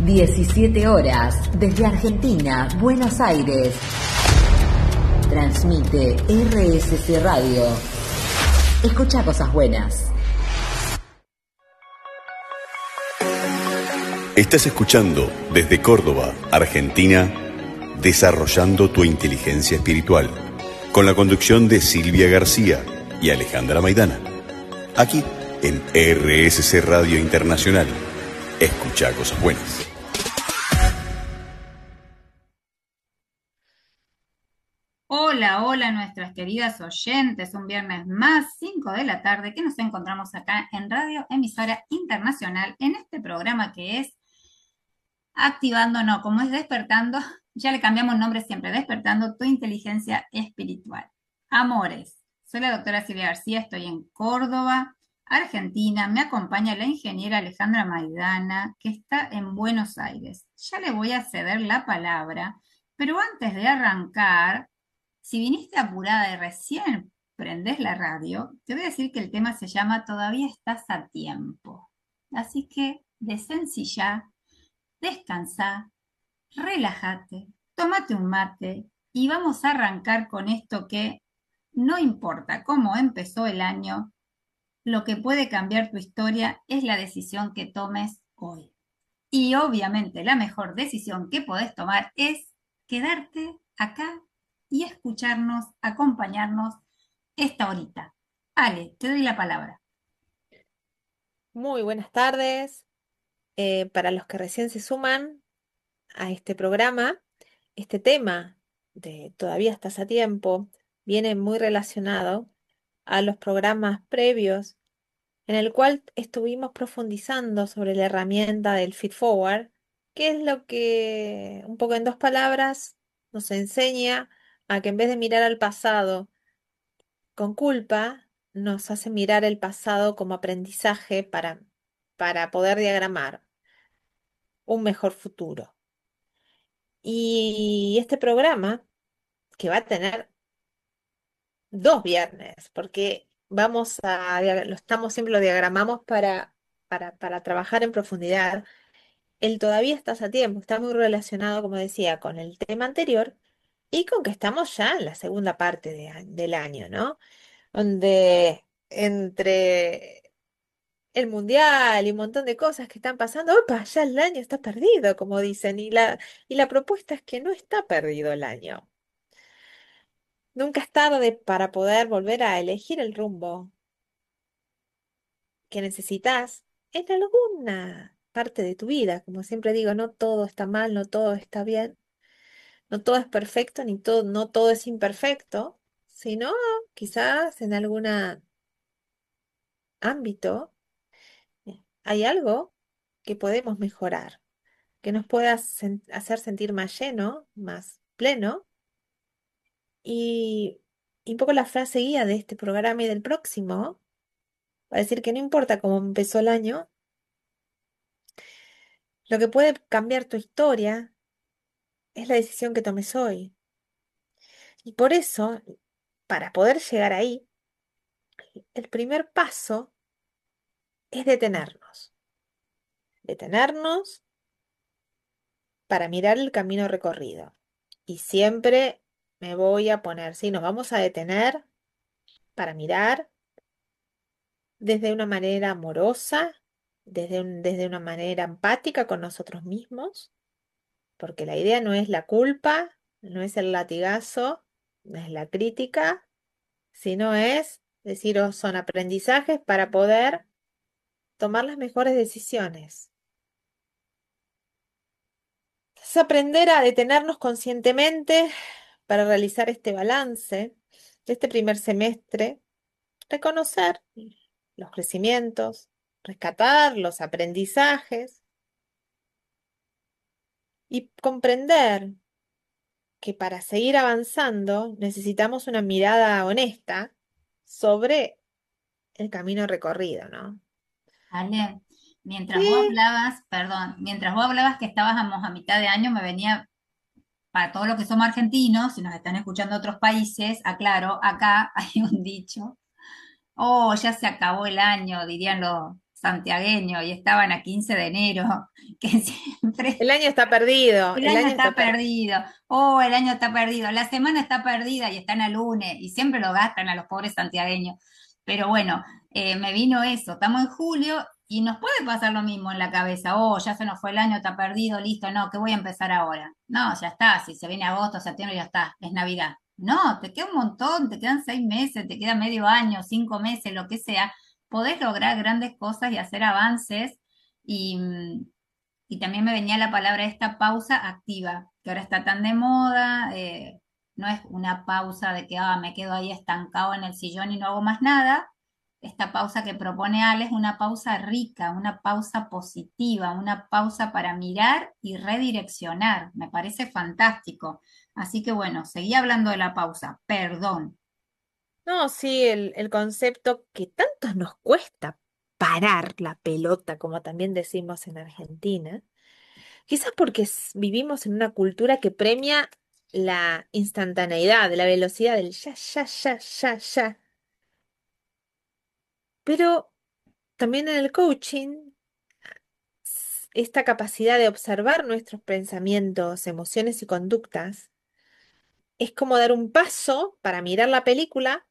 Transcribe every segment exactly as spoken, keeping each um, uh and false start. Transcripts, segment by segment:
diecisiete horas, desde Argentina, Buenos Aires. Transmite R S C Radio. Escucha cosas buenas. Estás escuchando desde Córdoba, Argentina, Desarrollando tu Inteligencia Espiritual, con la conducción de Silvia García y Alejandra Maidana. Aquí en R S C Radio Internacional. Escucha cosas buenas. Hola, hola nuestras queridas oyentes, un viernes más, cinco de la tarde, que nos encontramos acá en Radio Emisora Internacional, en este programa que es Activando, no, como es Despertando, ya le cambiamos nombre siempre, Despertando tu Inteligencia Espiritual. Amores, soy la doctora Silvia García, estoy en Córdoba, Argentina, me acompaña la ingeniera Alejandra Maidana, que está en Buenos Aires. Ya le voy a ceder la palabra, pero antes de arrancar, si viniste apurada y recién prendés la radio, te voy a decir que el tema se llama Todavía estás a tiempo. Así que desencillá, descansá, relájate, tómate un mate y vamos a arrancar con esto que no importa cómo empezó el año, lo que puede cambiar tu historia es la decisión que tomes hoy. Y obviamente la mejor decisión que podés tomar es quedarte acá y escucharnos, acompañarnos esta horita. Ale, te doy la palabra. Muy buenas tardes. Eh, para los que recién se suman a este programa, este tema de Todavía estás a tiempo viene muy relacionado a los programas previos en el cual estuvimos profundizando sobre la herramienta del Feed Forward, que es lo que, un poco en dos palabras, nos enseña a que en vez de mirar al pasado con culpa, nos hace mirar el pasado como aprendizaje para, para poder diagramar un mejor futuro. Y este programa, que va a tener dos viernes, porque vamos a, dia- lo estamos, siempre lo diagramamos para, para, para trabajar en profundidad. El todavía estás a tiempo, está muy relacionado, como decía, con el tema anterior y con que estamos ya en la segunda parte de a- del año, ¿no? Donde entre el mundial y un montón de cosas que están pasando, ¡opa! Ya el año está perdido, como dicen, y la, y la propuesta es que no está perdido el año. Nunca es tarde para poder volver a elegir el rumbo que necesitas en alguna parte de tu vida. Como siempre digo, no todo está mal, no todo está bien, no todo es perfecto, ni todo, no todo es imperfecto, sino quizás en algún ámbito eh, hay algo que podemos mejorar, que nos pueda sen- hacer sentir más lleno, más pleno. Y, y un poco la frase guía de este programa y del próximo va a decir que no importa cómo empezó el año, lo que puede cambiar tu historia es la decisión que tomes hoy. Y por eso, para poder llegar ahí, el primer paso es detenernos. Detenernos para mirar el camino recorrido. Y siempre me voy a poner, sí, nos vamos a detener para mirar desde una manera amorosa, desde un- desde una manera empática con nosotros mismos, porque la idea no es la culpa, no es el latigazo, no es la crítica, sino es decir, oh, son aprendizajes para poder tomar las mejores decisiones. Es aprender a detenernos conscientemente para realizar este balance de este primer semestre, reconocer los crecimientos, rescatar los aprendizajes y comprender que para seguir avanzando necesitamos una mirada honesta sobre el camino recorrido, ¿no? Ale, mientras vos Sí, hablabas, perdón, mientras vos hablabas que estábamos a mitad de año, me venía, para todos los que somos argentinos, si nos están escuchando de otros países, aclaro, acá hay un dicho: oh, ya se acabó el año, dirían los santiagueño y estaban a quince de enero, que siempre El año está perdido, el el año año está está perdido. perdido, oh, el año está perdido, la semana está perdida y están a lunes y siempre lo gastan a los pobres santiagueños. Pero bueno, eh, me vino eso, estamos en julio y nos puede pasar lo mismo en la cabeza, oh, ya se nos fue el año, está perdido, listo, no, ¿qué voy a empezar ahora? No, ya está, si se viene agosto, septiembre, ya está, es Navidad. No, te queda un montón, te quedan seis meses, te queda medio año, cinco meses, lo que sea. Podés lograr grandes cosas y hacer avances y, mm, y también me venía la palabra esta pausa activa, que ahora está tan de moda, eh, no es una pausa de que ah, me quedo ahí estancado en el sillón y no hago más nada. Esta pausa que propone Ale es una pausa rica, una pausa positiva, una pausa para mirar y redireccionar. Me parece fantástico. Así que bueno, seguí hablando de la pausa. Perdón. No, sí, el, el concepto que tanto nos cuesta parar la pelota, como también decimos en Argentina, quizás porque s- vivimos en una cultura que premia la instantaneidad, la velocidad del ya, ya, ya, ya, ya. Pero también en el coaching, s- esta capacidad de observar nuestros pensamientos, emociones y conductas es como dar un paso para mirar la película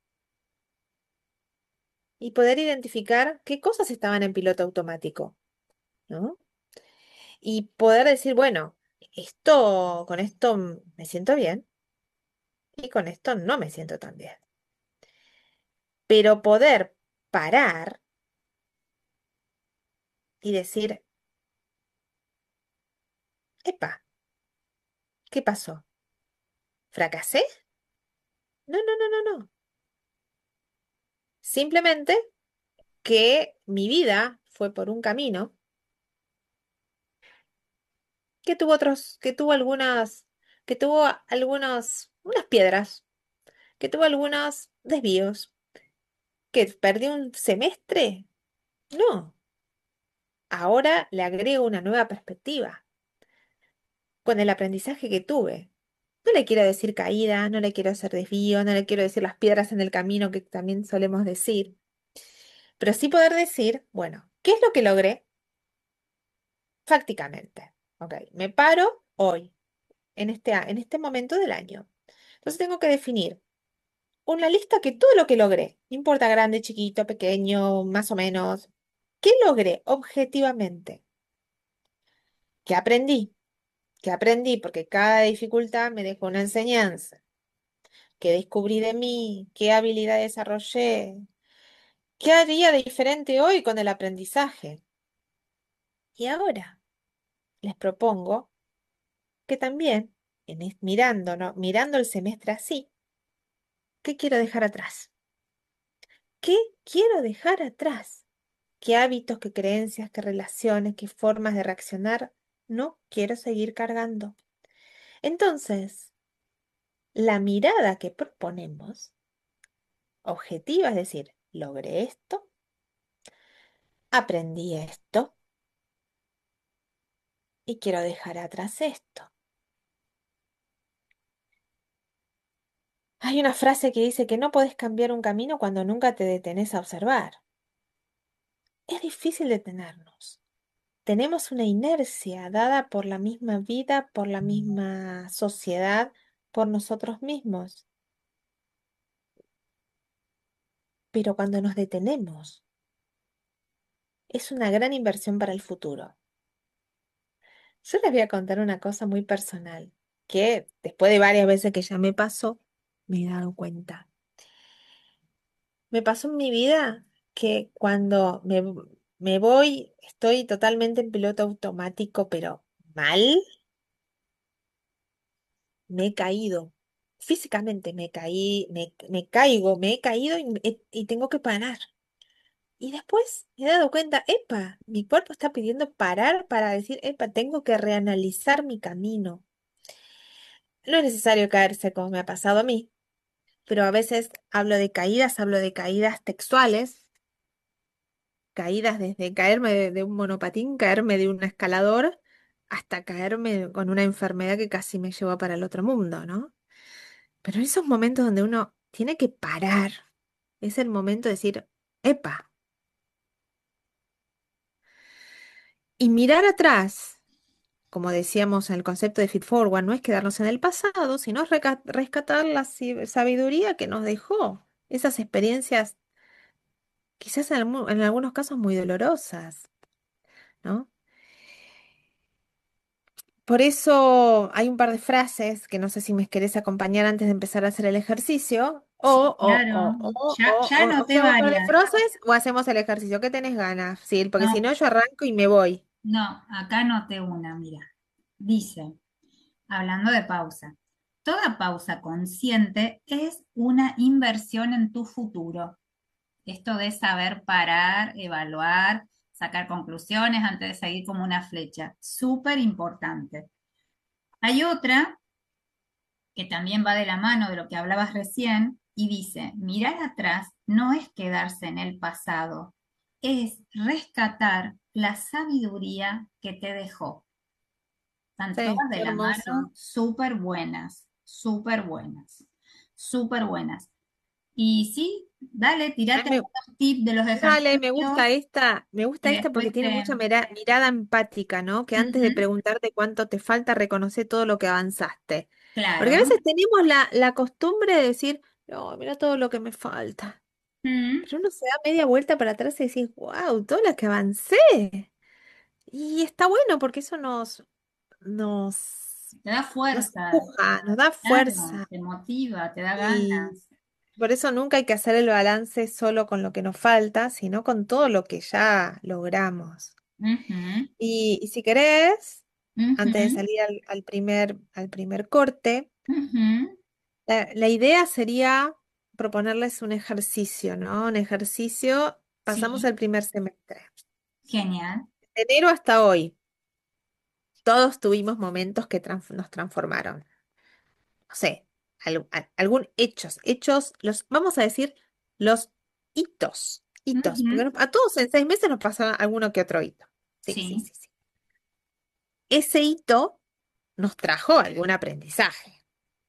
y poder identificar qué cosas estaban en piloto automático, ¿no? Y poder decir, bueno, esto, con esto m- me siento bien y con esto no me siento tan bien. Pero poder parar y decir, epa, ¿qué pasó? ¿Fracasé? No, no, no, no, no. Simplemente que mi vida fue por un camino que tuvo otros, que tuvo algunas, que tuvo algunos, unas piedras, que tuvo algunos desvíos, que perdí un semestre. No, ahora le agrego una nueva perspectiva con el aprendizaje que tuve. No le quiero decir caída, no le quiero hacer desvío, no le quiero decir las piedras en el camino que también solemos decir, pero sí poder decir, bueno, ¿qué es lo que logré fácticamente? Ok, me paro hoy, en este, a- en este momento del año. Entonces tengo que definir una lista que todo lo que logré, no importa grande, chiquito, pequeño, más o menos, ¿qué logré objetivamente? ¿Qué aprendí? ¿Qué aprendí? Porque cada dificultad me dejó una enseñanza. ¿Qué descubrí de mí? ¿Qué habilidad desarrollé? ¿Qué haría de diferente hoy con el aprendizaje? Y ahora les propongo que también, en es- mirando, ¿no? Mirando el semestre así, ¿qué quiero dejar atrás? ¿Qué quiero dejar atrás? ¿Qué hábitos, qué creencias, qué relaciones, qué formas de reaccionar no quiero seguir cargando? Entonces, la mirada que proponemos, objetiva, es decir, logré esto, aprendí esto y quiero dejar atrás esto. Hay una frase que dice que no podés cambiar un camino cuando nunca te detenés a observar. Es difícil detenernos. Tenemos una inercia dada por la misma vida, por la misma sociedad, por nosotros mismos. Pero cuando nos detenemos, es una gran inversión para el futuro. Yo les voy a contar una cosa muy personal, que después de varias veces que ya me pasó, me he dado cuenta. Me pasó en mi vida que cuando me, me voy, estoy totalmente en piloto automático, pero mal, me he caído. Físicamente me caí, me, me caigo, me he caído y, me- y tengo que parar. Y después me he dado cuenta, epa, mi cuerpo está pidiendo parar para decir, epa, tengo que reanalizar mi camino. No es necesario caerse como me ha pasado a mí, pero a veces hablo de caídas, hablo de caídas textuales, caídas desde caerme de, de un monopatín, caerme de un escalador, hasta caerme con una enfermedad que casi me llevó para el otro mundo, ¿no? Pero en esos momentos donde uno tiene que parar, es el momento de decir, epa, Y mirar atrás, como decíamos en el concepto de Feed Forward, no es quedarnos en el pasado, sino reca- rescatar la si- sabiduría que nos dejó esas experiencias, quizás en, almu- en algunos casos muy dolorosas, ¿no? Por eso hay un par de frases que no sé si me querés acompañar antes de empezar a hacer el ejercicio. Sí, O, o, claro. o, o, Ya, o, ya o- o anoté hacemos un par de varias. frases o hacemos el ejercicio. ¿Qué tenés ganas? Sí, porque si No, no yo arranco y me voy. no, acá anoté una, mira. Dice, hablando de pausa, toda pausa consciente es una inversión en tu futuro. Esto de saber parar, evaluar, sacar conclusiones antes de seguir como una flecha, súper importante. Hay otra que también va de la mano de lo que hablabas recién y dice, mirar atrás no es quedarse en el pasado, es rescatar la sabiduría que te dejó. Están Sí, todas de qué la hermoso. mano, súper buenas, súper buenas, súper buenas. Y sí, dale, Ay, tirate me- algunos tips de los Dale, me ejercicios gusta esta, me y gusta esta porque después tiene te... mucha mira- mirada empática, ¿no? Que antes de Ujú, preguntarte cuánto te falta, reconoce todo lo que avanzaste. Porque a claro. veces tenemos la, la costumbre de decir, no, mira todo lo que me falta. Mm, Pero uno se da media vuelta para atrás y decís, wow, todo lo que avancé. Y está bueno porque eso nos, nos, te da nos fuerza, empuja, nos da claro, fuerza. te motiva, te da Y ganas. por eso nunca hay que hacer el balance solo con lo que nos falta, sino con todo lo que ya logramos. Ujú, Y, y si querés, antes de ujú, salir al, al primer, al primer corte, ujú. la, la idea sería proponerles un ejercicio, ¿no? Un ejercicio, pasamos Sí, al primer semestre. genial. De enero hasta hoy, todos tuvimos momentos que trans- nos transformaron. No sé, al- a- algún hechos, hechos, los, vamos a decir, los hitos, hitos, porque Ujú, nos- a todos en seis meses nos pasa alguno que otro hito. Sí, sí, sí, sí, sí. Ese hito nos trajo algún aprendizaje,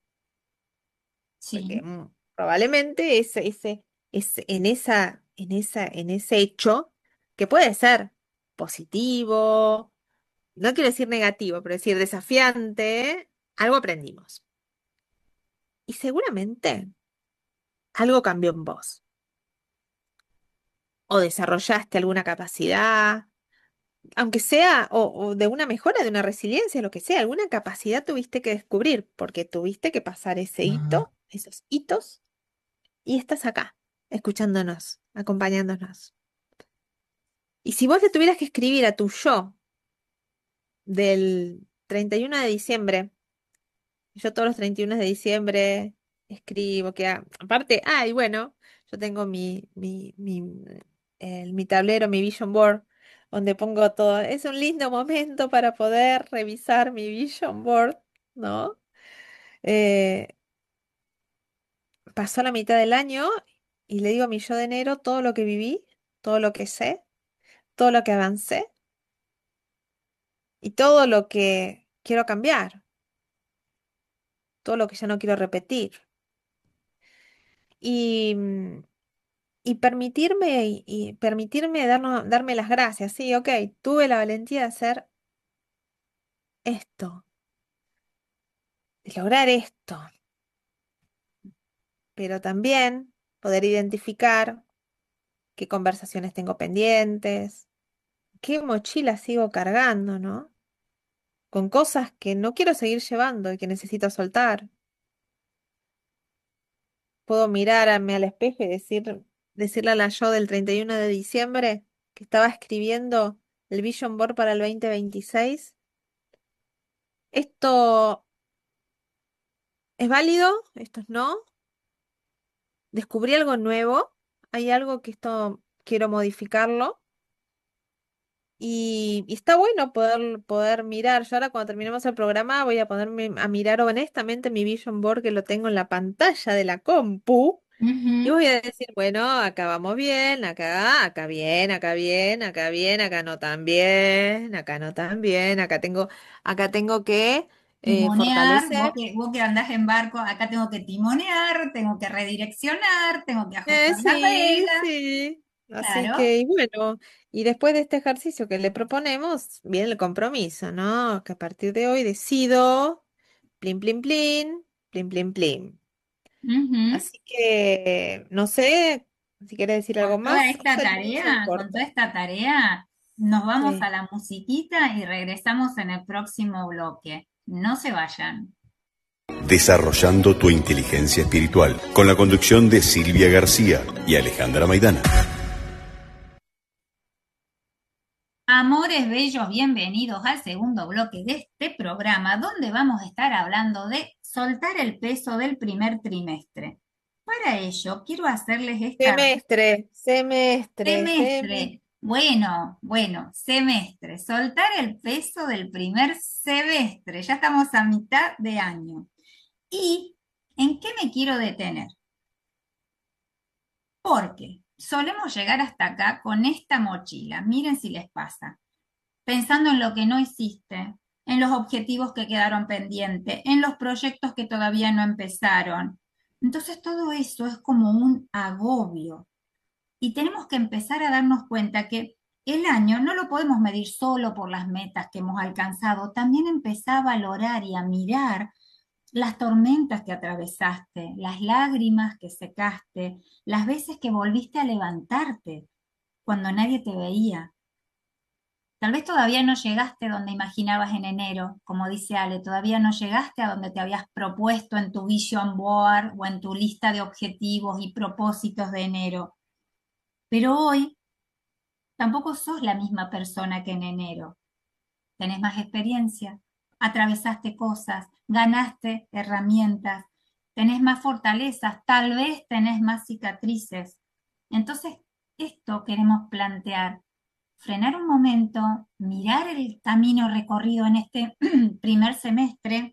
porque sí. mm, probablemente ese, ese, ese- en esa, en esa, en ese hecho, que puede ser positivo, no quiero decir negativo, pero decir desafiante, algo aprendimos. Y seguramente algo cambió en vos. O desarrollaste alguna capacidad, aunque sea, o, o de una mejora, de una resiliencia, lo que sea, alguna capacidad tuviste que descubrir, porque tuviste que pasar ese hito, esos hitos, y estás acá, escuchándonos, acompañándonos. Y si vos le tuvieras que escribir a tu yo del treinta y uno de diciembre, yo todos los treinta y uno de diciembre escribo que, a- aparte, ay, bueno, yo tengo mi, mi, mi, el- mi tablero, mi vision board, donde pongo todo. Es un lindo momento para poder revisar mi vision board, ¿no? Eh, Pasó la mitad del año y le digo a mi yo de enero todo lo que viví, todo lo que sé, todo lo que avancé y todo lo que quiero cambiar, todo lo que ya no quiero repetir. Y, mm, y permitirme, y, y permitirme darnos, darme las gracias. Sí, ok, tuve la valentía de hacer esto, de lograr esto, pero también poder identificar qué conversaciones tengo pendientes, qué mochila sigo cargando, ¿no? Con cosas que no quiero seguir llevando y que necesito soltar. Puedo mirarme al espejo y decir, decirle a la yo del treinta y uno de diciembre que estaba escribiendo el Vision Board para el dos mil veintiséis. Esto es válido, esto es no. Descubrí algo nuevo, hay algo que esto quiero modificarlo. Y, y está bueno poder, poder mirar. Yo ahora cuando terminemos el programa voy a ponerme a mirar honestamente mi Vision Board que lo tengo en la pantalla de la compu. Y Ujú. voy a decir, bueno, acá vamos bien, acá, acá bien, acá bien, acá bien, acá no tan bien, acá no tan bien, acá tengo, acá tengo que eh, Timonear, vos fortalecer. que, vos que andás en barco, acá tengo que timonear, tengo que redireccionar, tengo que Eh, ajustar las sí, velas. sí. Así Claro. que, y bueno, y después de este ejercicio que le proponemos, viene el compromiso, ¿no? Que a partir de hoy decido, plin, plin, plin, plin, plin, plin. Ujú. Así que, no sé, si quieres decir algo Con toda más, esta salimos en tarea, con toda corto. esta tarea, nos vamos a Sí. la musiquita y regresamos en el próximo bloque. No se vayan. Desarrollando tu inteligencia espiritual, con la conducción de Silvia García y Alejandra Maidana. Amores bellos, bienvenidos al segundo bloque de este programa, donde vamos a estar hablando de soltar el peso del primer trimestre. Para ello, quiero hacerles esta Semestre, semestre, semestre. semestre. Bueno, bueno, semestre. Soltar el peso del primer semestre. Ya estamos a mitad de año. ¿Y en qué me quiero detener? Porque solemos llegar hasta acá con esta mochila. Miren si les pasa. Pensando en lo que no hiciste, en los objetivos que quedaron pendientes, en los proyectos que todavía no empezaron. Entonces todo eso es como un agobio. Y tenemos que empezar a darnos cuenta que el año no lo podemos medir solo por las metas que hemos alcanzado, también empezar a valorar y a mirar las tormentas que atravesaste, las lágrimas que secaste, las veces que volviste a levantarte cuando nadie te veía. Tal vez todavía no llegaste donde imaginabas en enero, como dice Ale, todavía no llegaste a donde te habías propuesto en tu vision board o en tu lista de objetivos y propósitos de enero. Pero hoy tampoco sos la misma persona que en enero. Tenés más experiencia, atravesaste cosas, ganaste herramientas, tenés más fortalezas, tal vez tenés más cicatrices. Entonces, esto queremos plantear, frenar un momento, mirar el camino recorrido en este primer semestre,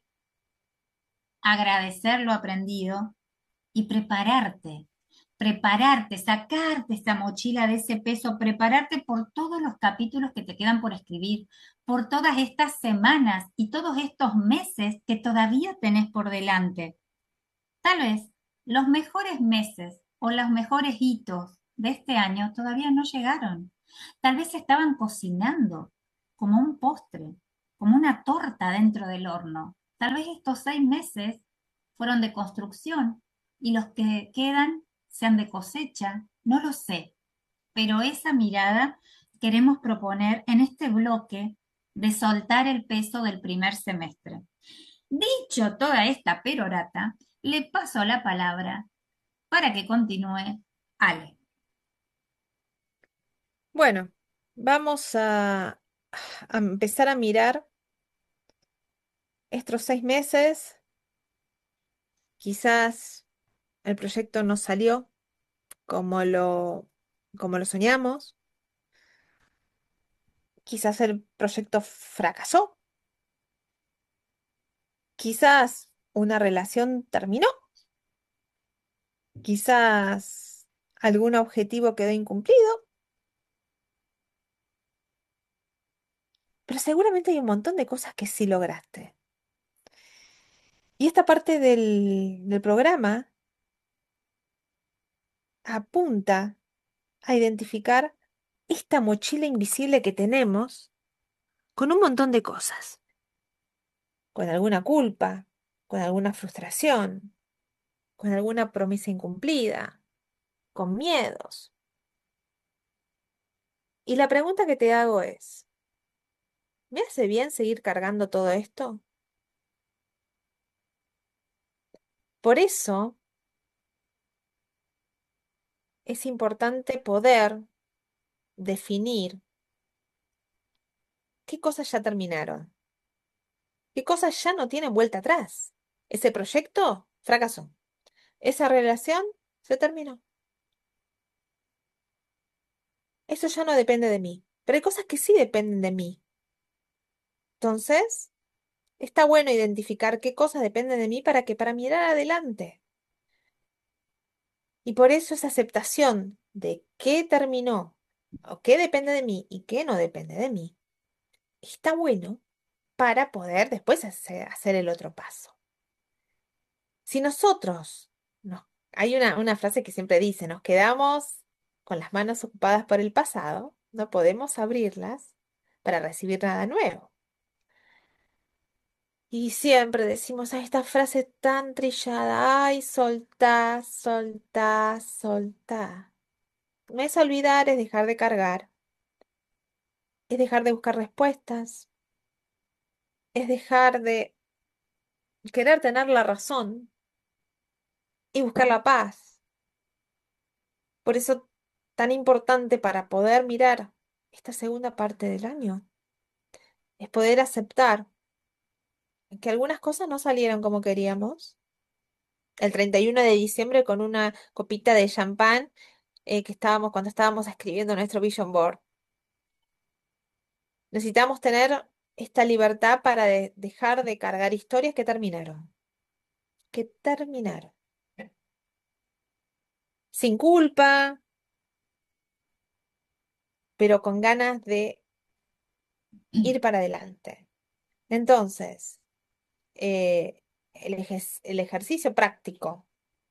agradecer lo aprendido y prepararte, prepararte, sacarte esa mochila de ese peso, prepararte por todos los capítulos que te quedan por escribir, por todas estas semanas y todos estos meses que todavía tenés por delante. Tal vez los mejores meses o los mejores hitos de este año todavía no llegaron. Tal vez estaban cocinando como un postre, como una torta dentro del horno. Tal vez estos seis meses fueron de construcción y los que quedan sean de cosecha. No lo sé, pero esa mirada queremos proponer en este bloque de soltar el peso del primer semestre. Dicho toda esta perorata, le paso la palabra para que continúe Ale. Bueno, vamos a, a empezar a mirar estos seis meses. Quizás el proyecto no salió como lo, como lo soñamos. Quizás el proyecto fracasó. Quizás una relación terminó. Quizás algún objetivo quedó incumplido. Pero seguramente hay un montón de cosas que sí lograste. Y esta parte del, del programa apunta a identificar esta mochila invisible que tenemos con un montón de cosas, con alguna culpa, con alguna frustración, con alguna promesa incumplida, con miedos. Y la pregunta que te hago es, ¿me hace bien seguir cargando todo esto? Por eso es importante poder definir qué cosas ya terminaron, qué cosas ya no tienen vuelta atrás. Ese proyecto fracasó, esa relación se terminó. Eso ya no depende de mí, pero hay cosas que sí dependen de mí. Entonces, está bueno identificar qué cosas dependen de mí para que para mirar adelante. Y por eso esa aceptación de qué terminó o qué depende de mí y qué no depende de mí, está bueno para poder después hacer, hacer el otro paso. Si nosotros, no, hay una, una frase que siempre dice, nos quedamos con las manos ocupadas por el pasado, no podemos abrirlas para recibir nada nuevo. Y siempre decimos a esta frase tan trillada, ay, soltá, soltá, soltá. No es olvidar, es dejar de cargar, es dejar de buscar respuestas, es dejar de querer tener la razón y buscar la paz. Por eso, tan importante para poder mirar esta segunda parte del año, es poder aceptar que algunas cosas no salieron como queríamos. El treinta y uno de diciembre con una copita de champán eh, que estábamos cuando estábamos escribiendo nuestro vision board. Necesitamos tener esta libertad para de- dejar de cargar historias que terminaron, que terminaron. Sin culpa, pero con ganas de ir para adelante. Entonces, eh, el ejes- el ejercicio práctico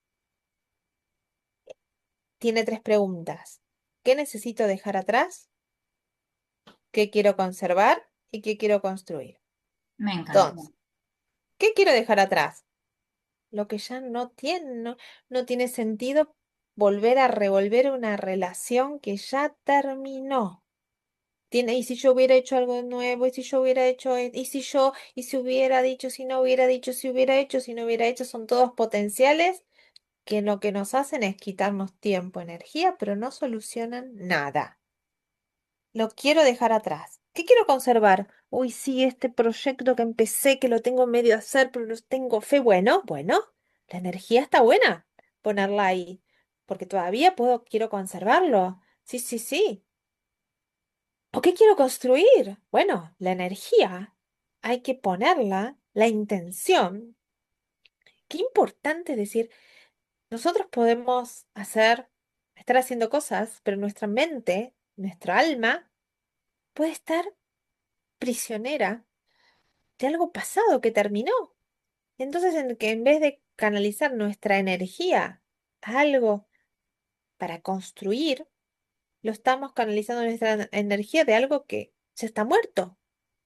tiene tres preguntas. ¿Qué necesito dejar atrás? ¿Qué quiero conservar? ¿Y qué quiero construir? Me encantó. Entonces, ¿qué quiero dejar atrás? Lo que ya no tiene, no, no tiene sentido volver a revolver una relación que ya terminó. Tiene, y si yo hubiera hecho algo nuevo, y si yo hubiera hecho, e- y si yo, y si hubiera dicho, si no hubiera dicho, si hubiera hecho, si no hubiera hecho, son todos potenciales que lo que nos hacen es quitarnos tiempo, energía, pero no solucionan nada. Lo quiero dejar atrás. ¿Qué quiero conservar? Uy, sí, este proyecto que empecé, que lo tengo medio a hacer, pero no tengo fe. Bueno, bueno, la energía está buena. Ponerla ahí. Porque todavía puedo, quiero conservarlo. Sí, sí, sí. ¿O qué quiero construir? Bueno, la energía hay que ponerla, la intención. Qué importante decir, nosotros podemos hacer, estar haciendo cosas, pero nuestra mente, nuestra alma, puede estar prisionera de algo pasado que terminó. Entonces, en que en vez de canalizar nuestra energía a algo para construir, lo estamos canalizando nuestra en- energía de algo que se está muerto.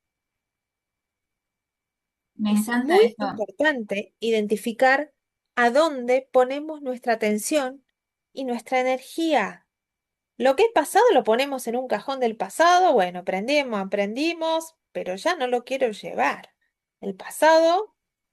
Me Es encanta muy esto. importante identificar a dónde ponemos nuestra atención y nuestra energía. Lo que es pasado lo ponemos en un cajón del pasado. Bueno, aprendimos, aprendimos, pero ya no lo quiero llevar. El pasado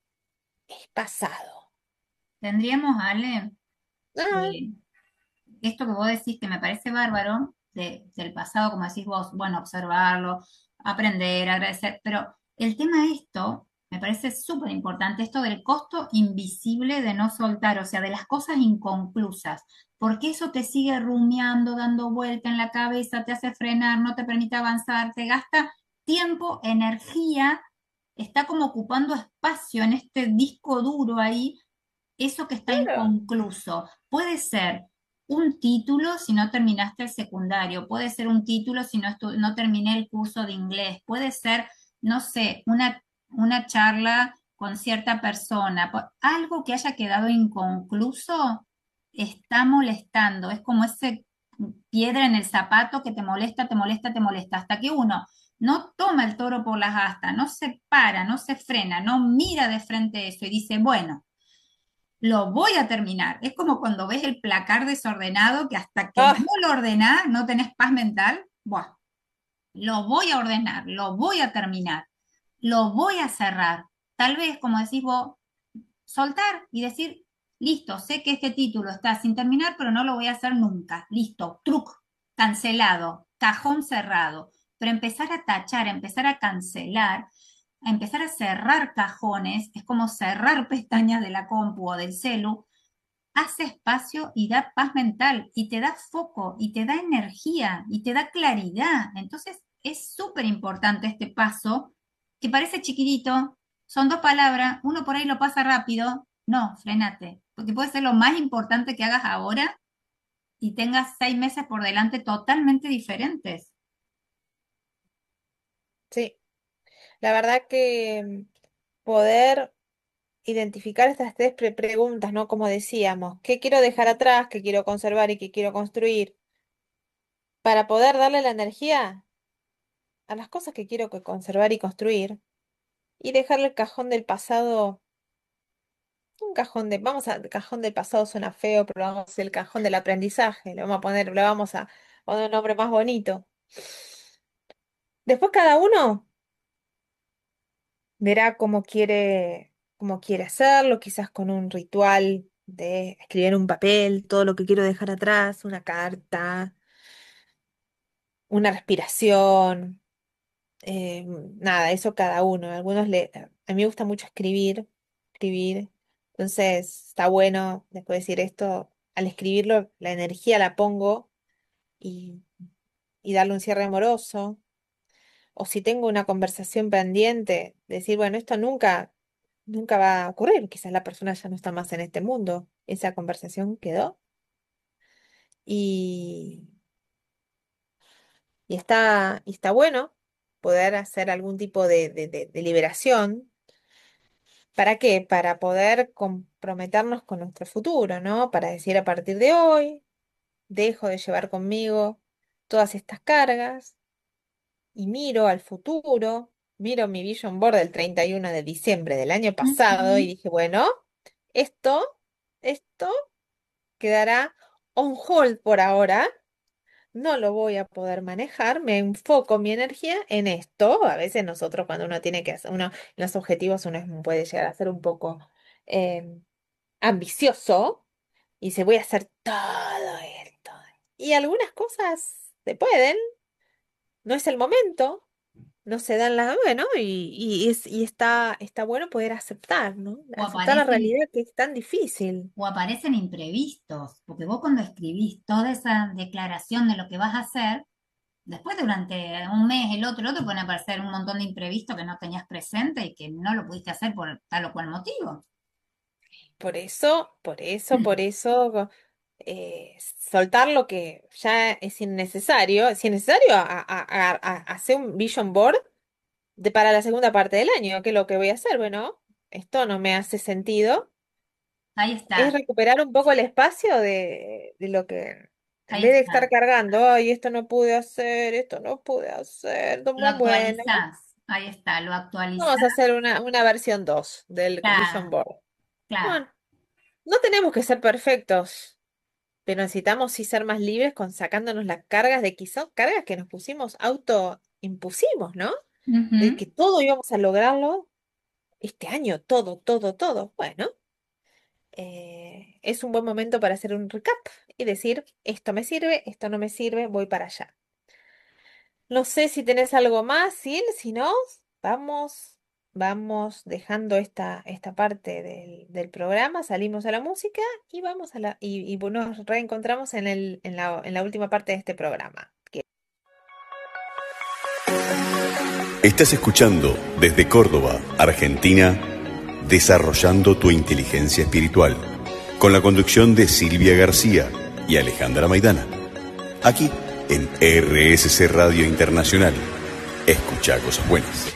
es pasado. Tendríamos, Ale, Ah, eh, esto que vos decís que me parece bárbaro de- del pasado, como decís vos, bueno, observarlo, aprender, agradecer, pero el tema de esto me parece súper importante, esto del costo invisible de no soltar, o sea, de las cosas inconclusas, porque eso te sigue rumiando, dando vuelta en la cabeza, te hace frenar, no te permite avanzar, te gasta tiempo, energía, está como ocupando espacio en este disco duro ahí, eso que está claro. inconcluso. Puede ser un título si no terminaste el secundario, puede ser un título si no, estu- no terminé el curso de inglés, puede ser, no sé, una, una charla con cierta persona, po- algo que haya quedado inconcluso está molestando, es como ese piedra en el zapato que te molesta, te molesta, te molesta, hasta que uno no toma el toro por las astas, no se para, no se frena, no mira de frente eso y dice, bueno, lo voy a terminar. Es como cuando ves el placar desordenado que hasta que no Ah, lo ordenás no tenés paz mental. Buah, lo voy a ordenar, lo voy a terminar, lo voy a cerrar. Tal vez, como decís vos, soltar y decir, listo, sé que este título está sin terminar, pero no lo voy a hacer nunca. Listo, truc, cancelado, cajón cerrado. Pero empezar a tachar, empezar a cancelar, a empezar a cerrar cajones, es como cerrar pestañas de la compu o del celu, hace espacio y da paz mental y te da foco y te da energía y te da claridad. Entonces es súper importante este paso que parece chiquitito, son dos palabras, uno por ahí lo pasa rápido. No, frenate, porque puede ser lo más importante que hagas ahora y tengas seis meses por delante totalmente diferentes. sí, la verdad que mm, poder identificar estas tres pre- preguntas, ¿no? Como decíamos, ¿qué quiero dejar atrás, qué quiero conservar y qué quiero construir? para poder darle la energía a las cosas que quiero que conservar y construir y dejarle el cajón del pasado, un cajón de, vamos a, el cajón del pasado suena feo, pero vamos a hacer el cajón del aprendizaje, le vamos a poner, le vamos a poner un nombre más bonito. Después cada uno verá cómo quiere, cómo quiere hacerlo, quizás con un ritual de escribir en un papel todo lo que quiero dejar atrás, una carta, una respiración, eh, nada, eso cada uno. A algunos le, a mí me gusta mucho escribir, escribir, entonces está bueno después decir esto, al escribirlo la energía la pongo y, y darle un cierre amoroso. O si tengo una conversación pendiente, decir, bueno, esto nunca, nunca va a ocurrir, quizás la persona ya no está más en este mundo, esa conversación quedó y, y está, y está bueno poder hacer algún tipo de, de, de- de liberación. ¿Para qué? Para poder comprometernos con nuestro futuro, ¿no? Para decir a partir de hoy, dejo de llevar conmigo todas estas cargas y miro al futuro, miro mi vision board del treinta y uno de diciembre del año pasado y Ujú. dije, bueno, esto, esto quedará on hold por ahora, no lo voy a poder manejar, me enfoco mi energía en esto. A veces nosotros cuando uno tiene que hacer, uno, los objetivos uno es- puede llegar a ser un poco eh, ambicioso y se voy a hacer todo esto. Y algunas cosas se pueden, no es el momento. No se dan las, bueno, y, y, es, y está, está bueno poder aceptar, ¿no? O Aceptar la aparecen realidad que es tan difícil. o aparecen imprevistos, porque vos cuando escribís toda esa declaración de lo que vas a hacer, después durante un mes, el otro, el otro, pueden aparecer un montón de imprevistos que no tenías presente y que no lo pudiste hacer por tal o cual motivo. Por eso, por eso, por eso, eh, soltar lo que ya es innecesario, si es necesario, a, a- a- a- hacer un vision board de, para la segunda parte del año, ¿qué es lo que voy a hacer? Bueno, esto no me hace sentido. Ahí Es está, recuperar un poco el espacio de, de lo que, en ahí vez de estar está. cargando, ay, esto no pude hacer, esto no pude hacer, Lo bueno, bueno. actualizás, ahí está, lo Vamos actualizás, a hacer una, una versión dos del Vision claro, Board. claro. Bueno, no tenemos que ser perfectos, pero necesitamos sí ser más libres con sacándonos las cargas de quizás cargas que nos pusimos, auto impusimos, ¿no? De Ujú. que todo íbamos a lograrlo este año, todo, todo, todo. Bueno, eh, es un buen momento para hacer un recap y decir, esto me sirve, esto no me sirve, voy para allá. No sé si tenés algo más, Sil, si no, vamos, vamos dejando esta, esta parte del, del programa, salimos a la música y vamos a la, y, y nos reencontramos en el, en la, en la última parte de este programa. Que- Estás escuchando desde Córdoba, Argentina, Desarrollando tu inteligencia espiritual, con la conducción de Silvia García y Alejandra Maidana. Aquí en R S C Radio Internacional. Escucha cosas buenas.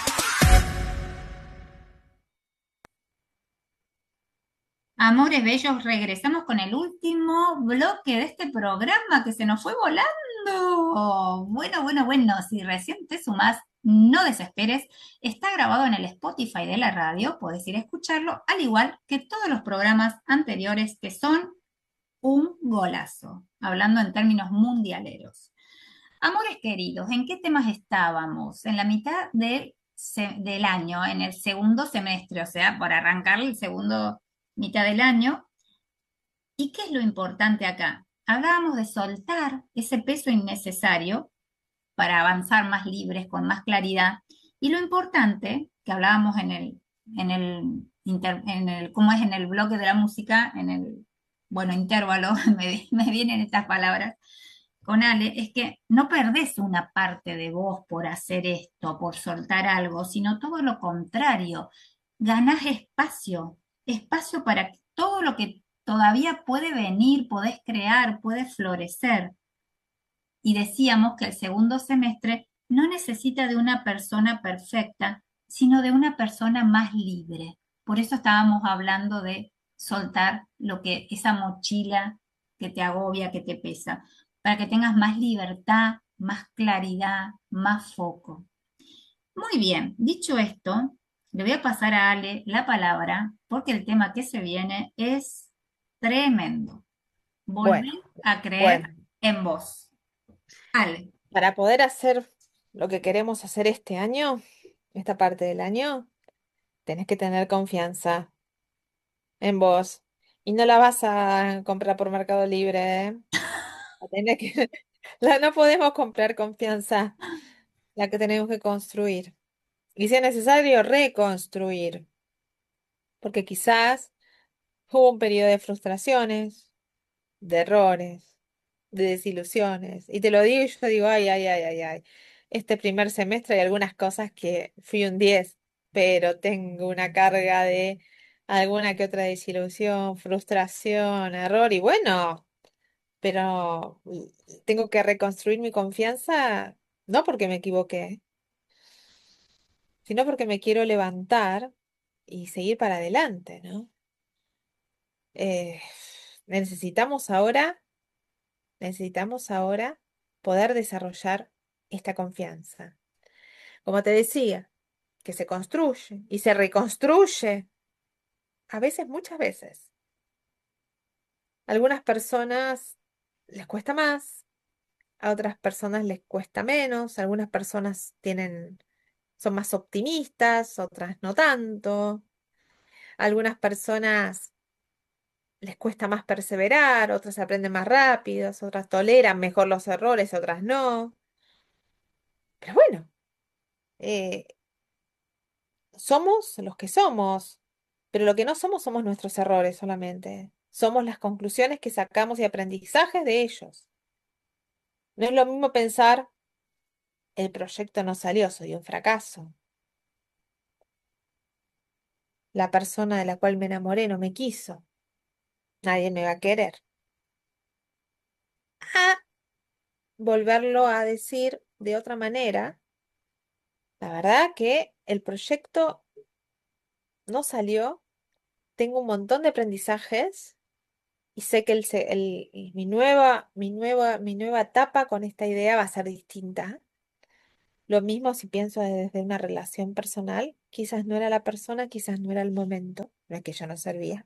Amores bellos, regresamos con el último bloque de este programa que se nos fue volando. Bueno, bueno, bueno, si recién te sumás, no desesperes. Está grabado en el Spotify de la radio, podés ir a escucharlo, al igual que todos los programas anteriores que son un golazo, hablando en términos mundialeros. Amores queridos, ¿en qué temas estábamos? En la mitad del, se- del año, en el segundo semestre, o sea, para arrancar el segundo mitad del año. ¿Y qué es lo importante acá? Hablábamos de soltar ese peso innecesario para avanzar más libres, con más claridad. Y lo importante, que hablábamos en el, en el, inter- en el, ¿cómo es? En el bloque de la música, en el, bueno, intervalo, me, me vienen estas palabras, con Ale, es que no perdés una parte de vos por hacer esto, por soltar algo, sino todo lo contrario. Ganás espacio, espacio para todo lo que todavía puede venir, podés crear, puede florecer. Y decíamos que el segundo semestre no necesita de una persona perfecta, sino de una persona más libre. Por eso estábamos hablando de soltar lo que esa mochila que te agobia, que te pesa, para que tengas más libertad, más claridad, más foco. Muy bien, dicho esto, le voy a pasar a Ale la palabra porque el tema que se viene es tremendo. Bueno, Volver a creer bueno, en vos. Ale. para poder hacer lo que queremos hacer este año, esta parte del año, tenés que tener confianza en vos. Y no la vas a comprar por Mercado Libre, ¿eh? La tenés que... la no podemos comprar confianza, la que tenemos que construir. Y si es necesario, reconstruir. Porque quizás hubo un periodo de frustraciones, de errores, de desilusiones. Y te lo digo y yo digo, ay, ay, ay, ay, ay. Este primer semestre hay algunas cosas que fui un diez, pero tengo una carga de alguna que otra desilusión, frustración, error. Y bueno, pero mm, tengo que reconstruir mi confianza, no porque me equivoqué, sino porque me quiero levantar y seguir para adelante, ¿no? Eh, necesitamos ahora, necesitamos ahora poder desarrollar esta confianza. Como te decía, que se construye y se reconstruye, a veces, muchas veces. A algunas personas les cuesta más, a otras personas les cuesta menos, algunas personas tienen, son más optimistas, otras no tanto. A algunas personas les cuesta más perseverar, otras aprenden más rápido, otras toleran mejor los errores, otras no. Pero bueno, eh, somos los que somos, pero lo que no somos somos nuestros errores solamente. Somos las conclusiones que sacamos y aprendizajes de ellos. No es lo mismo pensar, el proyecto no salió, soy un fracaso. La persona de la cual me enamoré no me quiso, nadie me va a querer. A volverlo a decir de otra manera, la verdad que el proyecto no salió, tengo un montón de aprendizajes y sé que el, se- el- y mi nueva, mi nueva, mi nueva etapa con esta idea va a ser distinta. Lo mismo si pienso desde una relación personal, quizás no era la persona, quizás no era el momento, no es que yo no servía.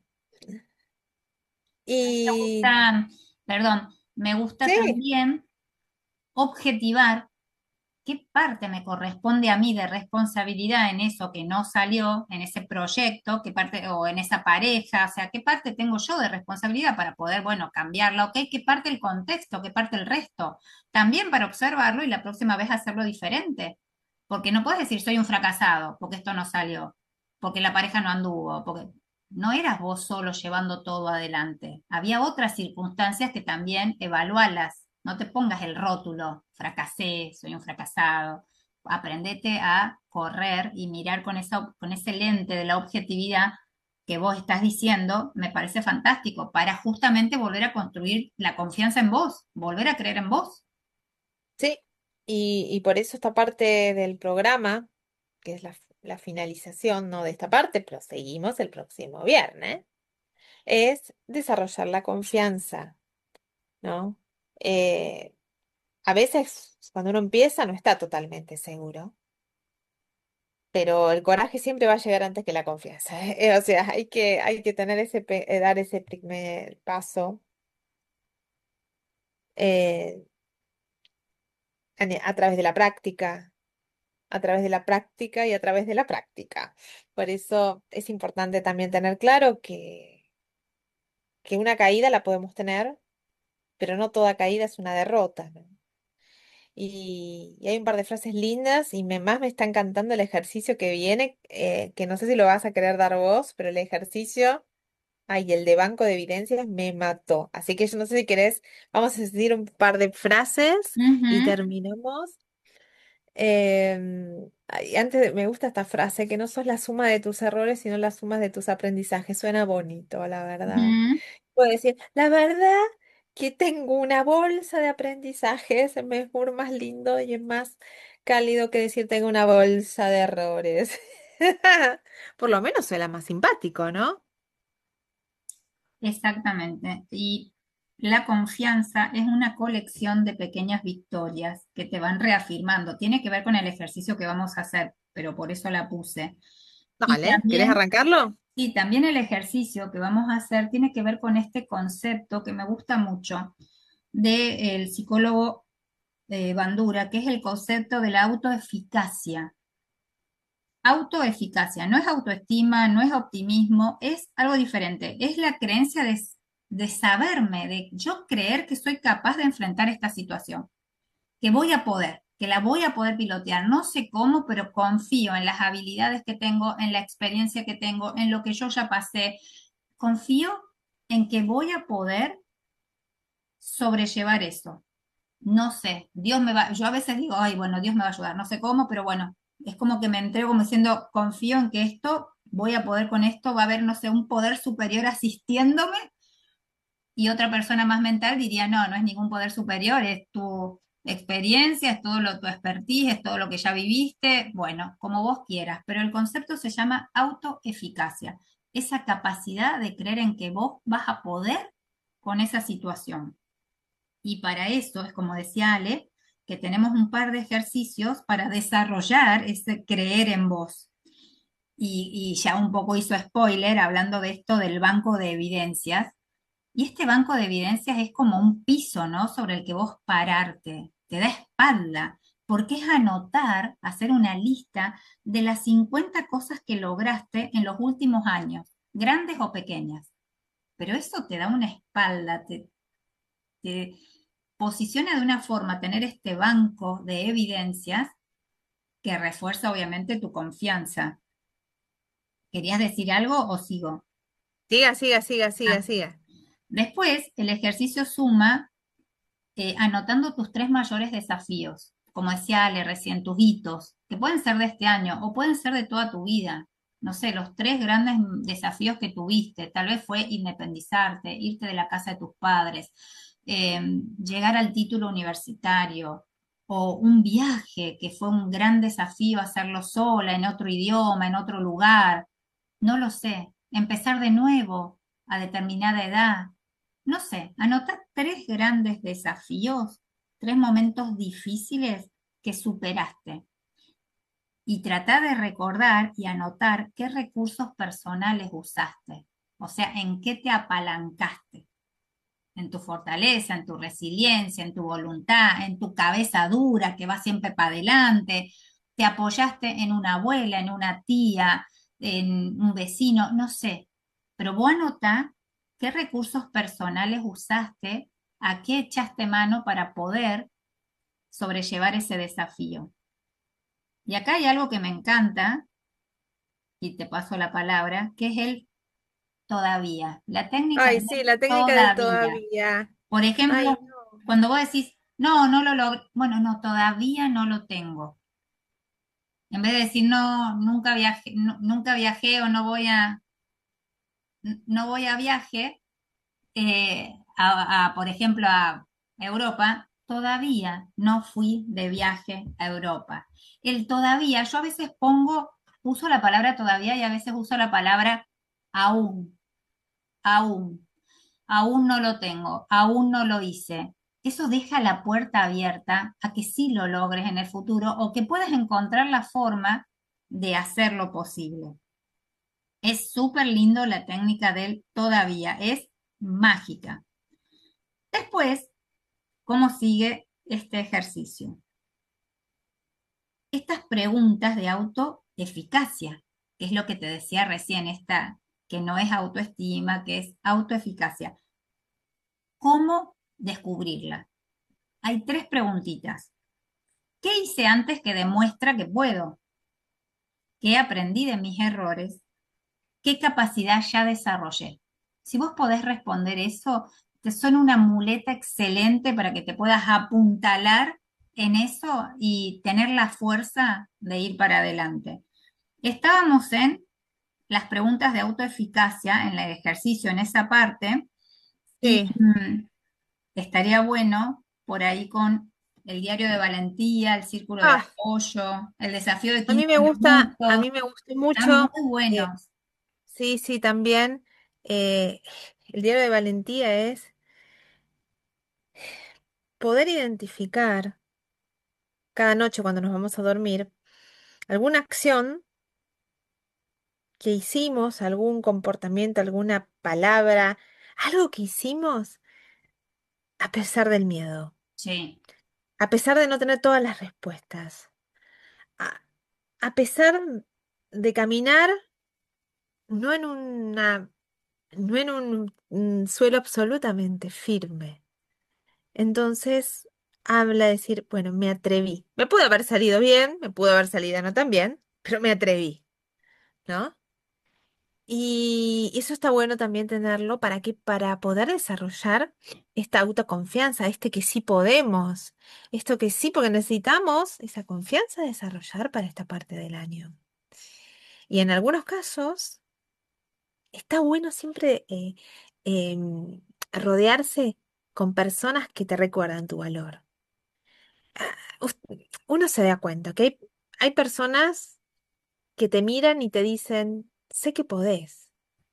Me Y gusta, perdón, me gusta sí, también objetivar qué parte me corresponde a mí de responsabilidad en eso que no salió, en ese proyecto, qué parte, o en esa pareja, o sea, qué parte tengo yo de responsabilidad para poder, bueno, cambiarla, ok, qué parte el contexto, qué parte el resto, también para observarlo y la próxima vez hacerlo diferente, porque no puedes decir soy un fracasado porque esto no salió, porque la pareja no anduvo, porque no eras vos solo llevando todo adelante, había otras circunstancias que también evalualas. No te pongas el rótulo, fracasé, soy un fracasado. Aprendete a correr y mirar con, esa, con ese lente de la objetividad que vos estás diciendo, me parece fantástico, para justamente volver a construir la confianza en vos, volver a creer en vos. sí. Y, y por eso esta parte del programa, que es la, la finalización, no de esta parte, pero seguimos el próximo viernes, es desarrollar la confianza, ¿no? Eh, a veces cuando uno empieza no está totalmente seguro, pero el coraje siempre va a llegar antes que la confianza. ¿Eh? O sea, hay que, hay que tener ese, pe- eh, dar ese primer paso eh, a, ne- a través de la práctica, a través de la práctica y a través de la práctica. Por eso es importante también tener claro que, que una caída la podemos tener, pero no toda caída es una derrota, ¿no? Y, y hay un par de frases lindas y me, más me está encantando el ejercicio que viene, eh, que no sé si lo vas a querer dar vos, pero el ejercicio, ay, el de banco de evidencias me mató. Así que yo no sé si querés, vamos a decir un par de frases y Ujú, terminamos. Em, ay, antes me gusta esta frase, que no sos la suma de tus errores, sino la suma de tus aprendizajes. Suena bonito, la verdad. ujú. Puedo decir, la verdad que tengo una bolsa de aprendizajes, es mejor, más lindo y es más cálido que decir tengo una bolsa de errores. Por lo menos suena más simpático, ¿no? Exactamente. Y la confianza es una colección de pequeñas victorias que te van reafirmando. Tiene que ver con el ejercicio que vamos a hacer, pero por eso la puse. Y Dale, ¿querés también, arrancarlo? y también el ejercicio que vamos a hacer tiene que ver con este concepto que me gusta mucho del psicólogo eh, Bandura, que es el concepto de la autoeficacia. Autoeficacia, no es autoestima, no es optimismo, es algo diferente. Es la creencia de, de saberme, de yo creer que soy capaz de enfrentar esta situación, que voy a poder, que la voy a poder pilotear. No sé cómo, pero confío en las habilidades que tengo, en la experiencia que tengo, en lo que yo ya pasé. Confío en que voy a poder sobrellevar eso. No sé, Dios me va, yo a veces digo, ay, bueno, Dios me va a ayudar, no sé cómo, pero bueno, es como que me entrego como diciendo, confío en que esto, voy a poder con esto, va a haber, no sé, un poder superior asistiéndome y otra persona más mental diría, no, no es ningún poder superior, es tu experiencia, es todo lo, tu expertise, es todo lo que ya viviste, bueno, como vos quieras, pero el concepto se llama autoeficacia, esa capacidad de creer en que vos vas a poder con esa situación. Y para eso es como decía Ale, que tenemos un par de ejercicios para desarrollar ese creer en vos. Y, y ya un poco hizo spoiler hablando de esto del banco de evidencias. Y este banco de evidencias es como un piso, ¿no? Sobre el que vos pararte, te da espalda, porque es anotar, hacer una lista de las cincuenta cosas que lograste en los últimos años, grandes o pequeñas. Pero eso te da una espalda, te, te posiciona de una forma tener este banco de evidencias que refuerza obviamente tu confianza. ¿Querías decir algo o sigo? Siga, siga, siga, siga, Ah. siga. Después, el ejercicio suma eh, anotando tus tres mayores desafíos, como decía Ale recién, tus hitos, que pueden ser de este año o pueden ser de toda tu vida. No sé, los tres grandes desafíos que tuviste, tal vez fue independizarte, irte de la casa de tus padres, eh, llegar al título universitario o un viaje que fue un gran desafío hacerlo sola, en otro idioma, en otro lugar, no lo sé, empezar de nuevo a determinada edad, no sé, anota tres grandes desafíos, tres momentos difíciles que superaste y trata de recordar y anotar qué recursos personales usaste, o sea, en qué te apalancaste, en tu fortaleza, en tu resiliencia, en tu voluntad, en tu cabeza dura que va siempre para adelante, te apoyaste en una abuela, en una tía, en un vecino, no sé, pero vos anotá qué recursos personales usaste, a qué echaste mano para poder sobrellevar ese desafío. Y acá hay algo que me encanta, y te paso la palabra, que es el todavía, la técnica Ay, sí, del la técnica del todavía. todavía. Por Ay, ejemplo, no. cuando vos decís, no, no lo logro, bueno, no, todavía no lo tengo. En vez de decir, no, nunca viajé, no- nunca viajé o no voy a, no voy a viaje, eh, a, a, por ejemplo, a Europa, todavía no fui de viaje a Europa. El todavía, yo a veces pongo, uso la palabra todavía y a veces uso la palabra aún, aún. Aún no lo tengo, aún no lo hice. Eso deja la puerta abierta a que sí lo logres en el futuro o que puedas encontrar la forma de hacerlo posible. Es súper lindo la técnica del todavía, es mágica. Después, ¿cómo sigue este ejercicio? Estas preguntas de autoeficacia, que es lo que te decía recién, esta, que no es autoestima, que es autoeficacia. ¿Cómo descubrirla? Hay tres preguntitas. ¿Qué hice antes que demuestra que puedo? ¿Qué aprendí de mis errores? ¿Qué capacidad ya desarrollé? Si vos podés responder eso, te son una muleta excelente para que te puedas apuntalar en eso y tener la fuerza de ir para adelante. Estábamos en las preguntas de autoeficacia, en el ejercicio, en esa parte, y Sí. mm, estaría bueno por ahí con el diario de valentía, el círculo de Ah, apoyo, el desafío de a mí quince me gusta, a minutos. mí me gustó Están muy mucho. eh, buenos. sí, sí, también. eh, el diario de Valentía es. poder identificar cada noche cuando nos vamos a dormir alguna acción que hicimos, algún comportamiento, alguna palabra, algo que hicimos a pesar del miedo, Sí, a pesar de no tener todas las respuestas, a, a pesar de caminar no en una, no en un, un suelo absolutamente firme. Entonces habla de decir, bueno, me atreví. Me pudo haber salido bien, me pudo haber salido no tan bien, pero me atreví, ¿no? Y eso está bueno también tenerlo para que, para poder desarrollar esta autoconfianza, este que sí podemos, esto que sí, porque necesitamos esa confianza desarrollar para esta parte del año. Y en algunos casos está bueno siempre eh, em, rodearse con personas que te recuerdan tu valor. Ah, us- Uno se da cuenta que hay, hay personas que te miran y te dicen, sé que podés.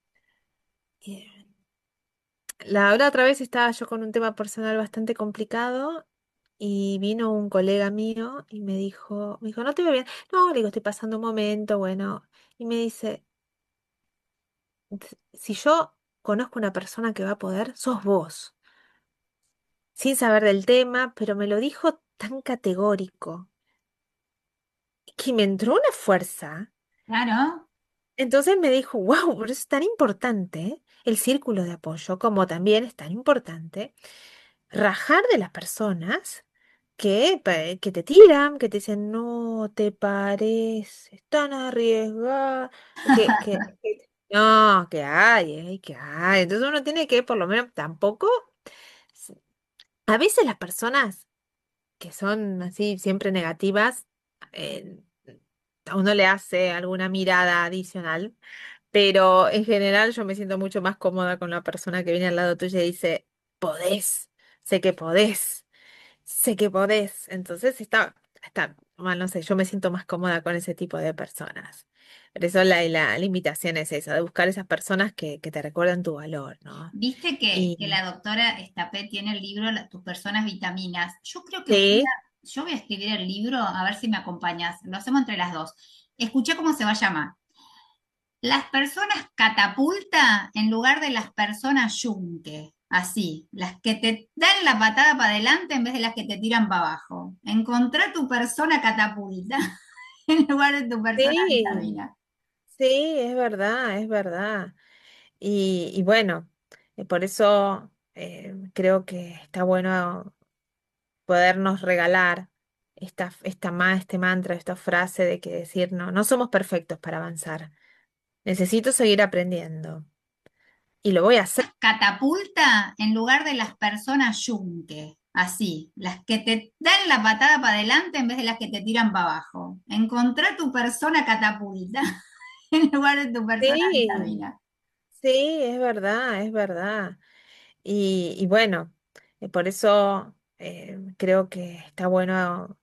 La la otra vez estaba yo con un tema personal bastante complicado y vino un colega mío y me dijo, me dijo, ¿no te veo bien? No, le digo, estoy pasando un momento, bueno. Y me dice, "S- si yo conozco una persona que va a poder, sos vos, sin saber del tema, pero me lo dijo tan categórico que me entró una fuerza. claro. Entonces me dijo, wow, pero es tan importante el círculo de apoyo, como también es tan importante rajar de las personas que, pa- que te tiran, que te dicen, no te parece, tan arriesgada, que, que, que- no, que hay, eh, que hay. Entonces uno tiene que, por lo menos, tampoco, s- a veces las personas que son así siempre negativas, eh, a uno le hace alguna mirada adicional, pero en general yo me siento mucho más cómoda con la persona que viene al lado tuyo y dice, podés, sé que podés. Sé que podés. Entonces está, está, bueno, no sé, yo me siento más cómoda con ese tipo de personas. Por eso la, la, la invitación es esa, de buscar esas personas que, que te recuerdan tu valor, ¿no? Viste que, que Y la doctora Estapé tiene el libro La- Tus personas vitaminas. Yo creo que voy sí, a, yo voy a escribir el libro, a ver si me acompañas. Lo hacemos entre las dos. Escuché cómo se va a llamar. Las personas catapulta en lugar de las personas yunque. Así, las que te dan la patada para adelante en vez de las que te tiran para abajo. Encontrá tu persona catapulta en lugar de tu persona sí, vitamina. sí, es verdad, es verdad. Y, y bueno, eh, por eso eh, creo que está bueno podernos regalar esta, esta, ma- este mantra, esta frase de que decir, no, no somos perfectos para avanzar. Necesito seguir aprendiendo. Y lo voy a hacer. Catapulta en lugar de las personas yunque. Así, las que te dan la patada para adelante en vez de las que te tiran para abajo. Encontrá tu persona catapulta en lugar de tu persona Sí, vitamina. sí, es verdad, es verdad. Y, y bueno, eh, por eso eh, creo que está bueno